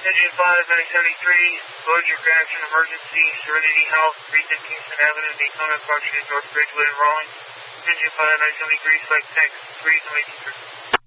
Engine 5973, Voyager Reaction Emergency, Serenity House, 310 Kingston Avenue, Daytona, Park Street, North Bridgewood, Raleigh. Engine 5973, Select Text, 3 and 83.